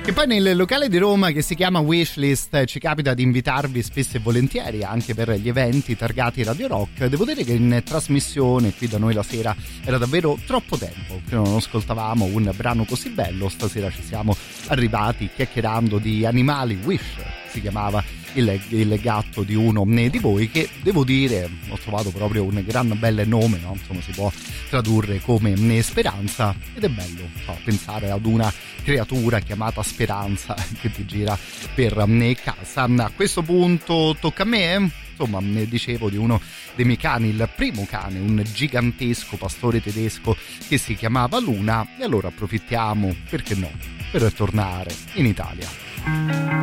Che poi nel locale di Roma che si chiama Wishlist ci capita di invitarvi spesso e volentieri anche per gli eventi targati Radio Rock. Devo dire che in trasmissione qui da noi la sera era davvero troppo tempo che non ascoltavamo un brano così bello. Stasera ci siamo arrivati chiacchierando di animali. Wish si chiamava il gatto di uno di voi, che devo dire ho trovato proprio un gran bel nome, no? Insomma, si può tradurre come speranza, ed è bello pensare ad una creatura chiamata Speranza che ti gira per casa. A questo punto tocca a me. Insomma, ne dicevo di uno dei miei cani, il primo cane, un gigantesco pastore tedesco che si chiamava Luna, e allora approfittiamo, perché no, per tornare in Italia.